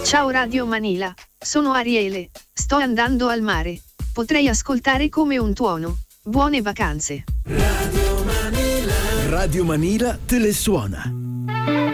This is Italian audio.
Ciao Radio Manila, sono Ariele, sto andando al mare. Potrei ascoltare come un tuono. Buone vacanze. Radio Manila te le suona.